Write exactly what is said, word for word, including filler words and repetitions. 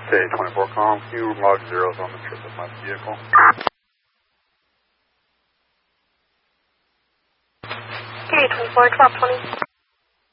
K twenty-four com, can you log zeros on the trip of my vehicle? K twenty-four, twelve twenty.